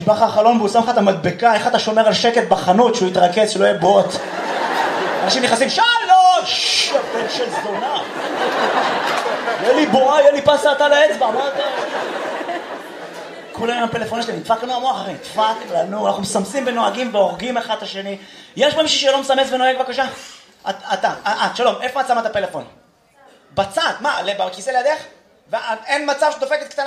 נשבע לך החלון והוא שם לך את המדבקה, איך אתה שומר על שקט בחנות שהוא יתרכז, שלא יהיה בוט. אנשים נכנסים, שלוש! בן של זונה. יהיה לי בועה, יהיה לי פסת על האצבע, מה אתה? כולם עם הפלאפון שלהם, נדפק לנו המוח אחי, נדפק לנו, אנחנו מסמסים ונוהגים והורגים אחד את השני. יש פה מישהו שלא מסמס ונוהג בבקשה? אתה, שלום, איפה את שמה את הפלאפון? בצד, מה, בכיסא לידך? ואין מצב שדופקת קטנה